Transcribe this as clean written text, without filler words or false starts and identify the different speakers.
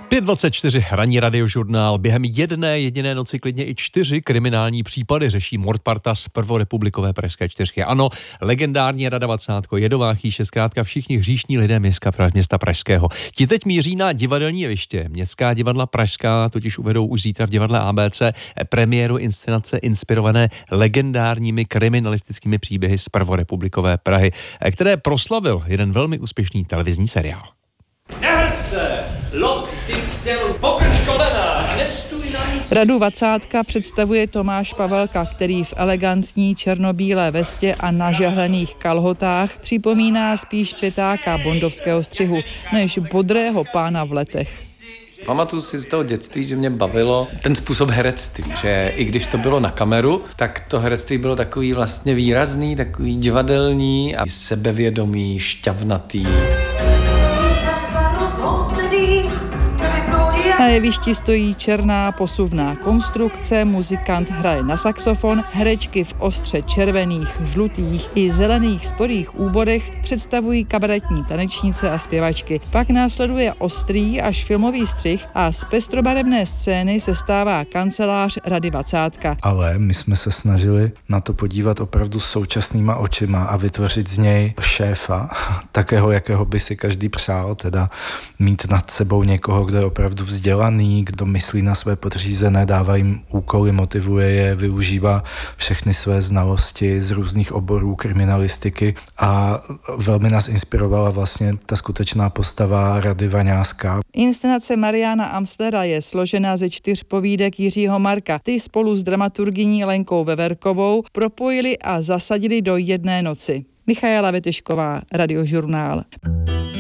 Speaker 1: 5:24 ranní radiožurnál. Během jedné jediné noci klidně i 4 kriminální případy řeší mordparta z prvorepublikové Pražské 4. Ano, legendární Rada Vacátko, Jedová chýše, zkrátka všichni hříšní lidé města Pražského. Ti teď míří na divadelní jeviště. Městská divadla Pražská totiž uvedou už zítra v divadle ABC premiéru inscenace inspirované legendárními kriminalistickými příběhy z prvorepublikové Prahy, které proslavil jeden velmi úspěšný televizní seriál.
Speaker 2: Nehrce! Lok, ty chtěl, pokrč kolena, nestůj na místě.
Speaker 3: Radu Vacátka představuje Tomáš Pavelka, který v elegantní černobílé vestě a nažehlených kalhotách připomíná spíš světáka bondovského střihu, než bodrého pána v letech.
Speaker 4: Pamatuju si z toho dětství, že mě bavilo ten způsob herectví, že i když to bylo na kameru, tak to herectví bylo takový vlastně výrazný, takový divadelní a sebevědomý, šťavnatý.
Speaker 3: Na jevišti stojí černá posuvná konstrukce, muzikant hraje na saxofon, herečky v ostře červených, žlutých i zelených sporých úborech představují kabaretní tanečnice a zpěvačky. Pak následuje ostrý až filmový střih a z pestrobarevné scény se stává kancelář Rady Vacátka.
Speaker 5: Ale my jsme se snažili na to podívat opravdu současnýma očima a vytvořit z něj šéfa, takého, jakého by si každý přál, teda mít nad sebou někoho, kdo je opravdu vzdělaný, kdo myslí na své podřízené, dává jim úkoly, motivuje je, využívá všechny své znalosti z různých oborů kriminalistiky a velmi nás inspirovala vlastně ta skutečná postava Rady Vaňáská.
Speaker 3: Inscenace Mariana Amslera je složena ze 4 povídek Jiřího Marka. Ty spolu s dramaturgyní Lenkou Veverkovou propojili a zasadili do jedné noci. Michaela Vetešková, Radiožurnál.